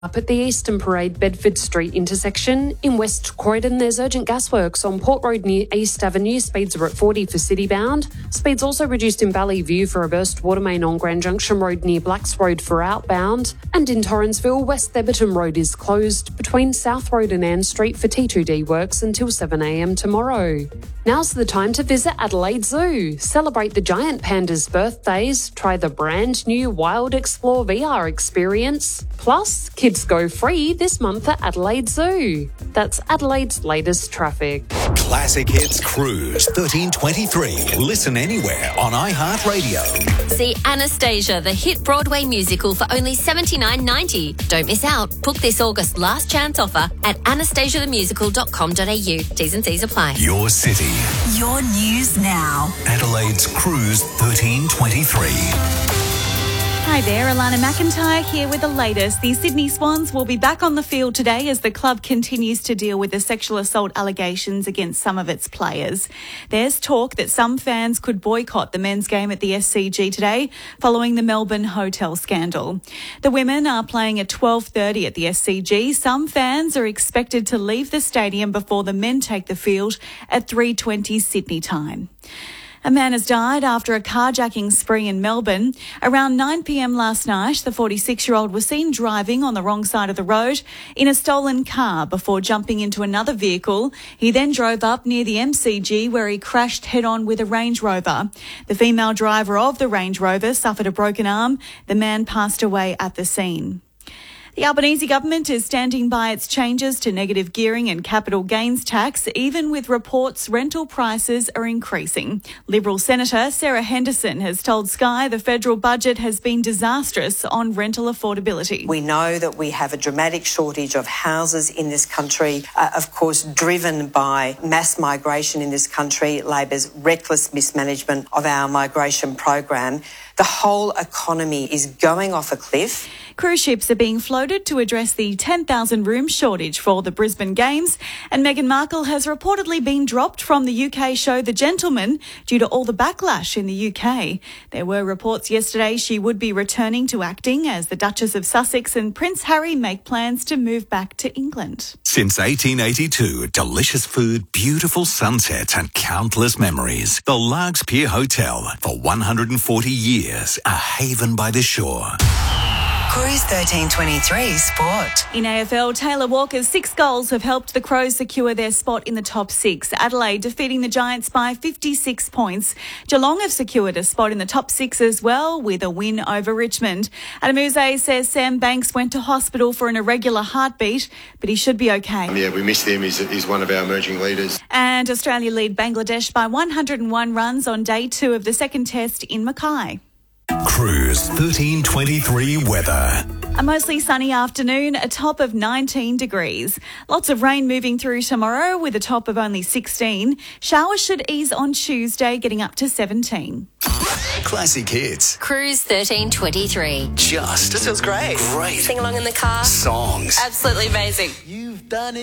Up at the Eastern Parade Bedford Street intersection. In West Croydon, there's urgent gasworks on Port Road near East Avenue. Speeds are at 40 for city-bound. Speeds also reduced in Valleyview for a burst water main on Grand Junction Road near Blacks Road for outbound. And in Torrensville, West Theberton Road is closed between South Road and Ann Street for T2D works until 7 a.m. tomorrow. Now's the time to visit Adelaide Zoo. Celebrate the giant pandas' birthdays. Try the brand new Wild Explore VR experience. Plus, kids go free this month at Adelaide Zoo. That's Adelaide's latest traffic. Classic Hits Cruise 1323. Listen anywhere on iHeartRadio. See Anastasia, the hit Broadway musical, for only $79.90. Don't miss out. Book this August last chance offer at anastasiathemusical.com.au. T's and C's apply. Your city. Your news now. Adelaide's Cruise 1323. Hi there, Alana McIntyre here with the latest. The Sydney Swans will be back on the field today as the club continues to deal with the sexual assault allegations against some of its players. There's talk that some fans could boycott the men's game at the SCG today following the Melbourne hotel scandal. The women are playing at 12:30 at the SCG. Some fans are expected to leave the stadium before the men take the field at 3:20 Sydney time. A man has died after a carjacking spree in Melbourne. Around 9 p.m. last night, the 46-year-old was seen driving on the wrong side of the road in a stolen car before jumping into another vehicle. He then drove up near the MCG where he crashed head-on with a Range Rover. The female driver of the Range Rover suffered a broken arm. The man passed away at the scene. The Albanese government is standing by its changes to negative gearing and capital gains tax, even with reports rental prices are increasing. Liberal Senator Sarah Henderson has told Sky the federal budget has been disastrous on rental affordability. We know that we have a dramatic shortage of houses in this country, of course driven by mass migration in this country, Labor's reckless mismanagement of our migration program. The whole economy is going off a cliff. Cruise ships are being floated to address the 10,000 room shortage for the Brisbane Games, and Meghan Markle has reportedly been dropped from the UK show The Gentleman due to all the backlash in the UK. There were reports yesterday she would be returning to acting as the Duchess of Sussex and Prince Harry make plans to move back to England. Since 1882, delicious food, beautiful sunsets and countless memories. The Largs Pier Hotel, for 140 years, a haven by the shore. Cruise 1323 Sport. In AFL, Taylor Walker's 6 goals have helped the Crows secure their spot in the top 6. Adelaide defeating the Giants by 56 points. Geelong have secured a spot in the top 6 as well with a win over Richmond. Adam Uze says Sam Banks went to hospital for an irregular heartbeat, but he should be okay. We miss him. He's one of our emerging leaders. And Australia lead Bangladesh by 101 runs on day 2 of the second test in Mackay. Cruise 1323 weather. A mostly sunny afternoon, a top of 19 degrees. Lots of rain moving through tomorrow with a top of only 16. Showers should ease on Tuesday, getting up to 17. Classic Hits. Cruise 1323. Just. This feels great. Great. Sing along in the car. Songs. Absolutely amazing. You've done it.